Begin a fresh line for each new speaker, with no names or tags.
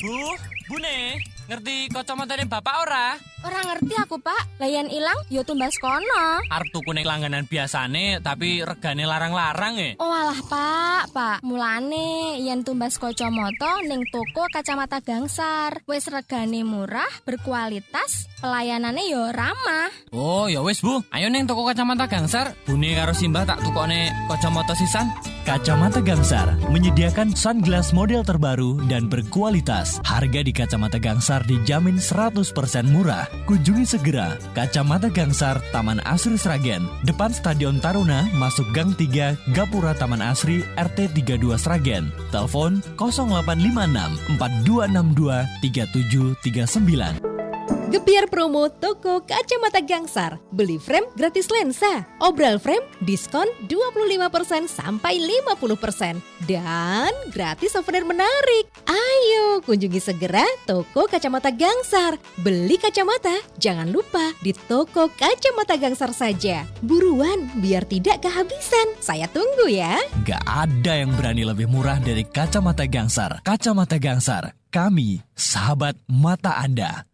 Bune, ngerti kacamatane bapak ora?
Ora ngerti aku, Pak. Layan ilang, yo tumbas kono.
Arep tuku ning langganan biasane, tapi regane larang-larang e.
Oh alah, Pak. Mulane yen tumbas kacamata ning toko kacamata Gangsar. Wis regane murah, berkualitas, pelayanane yo ramah.
Oh, ya wis, Bu. Ayo ning toko kacamata Gangsar. Bune karo Simbah tak tukone kacamata sisan.
Kacamata Gangsar menyediakan sunglass model terbaru dan berkualitas. Harga di Kacamata Gangsar dijamin 100% murah. Kunjungi segera Kacamata Gangsar, Taman Asri Sragen, depan Stadion Taruna, masuk Gang 3, Gapura Taman Asri, RT 32 Sragen. Telepon 0856 4262 3739.
Gebiar promo toko Kacamata Gangsar. Beli frame gratis lensa. Obral frame diskon 25% sampai 50%. Dan gratis souvenir menarik. Ayo kunjungi segera toko Kacamata Gangsar. Beli kacamata jangan lupa di toko Kacamata Gangsar saja. Buruan biar tidak kehabisan. Saya tunggu ya.
Gak ada yang berani lebih murah dari Kacamata Gangsar. Kacamata Gangsar, kami sahabat mata Anda.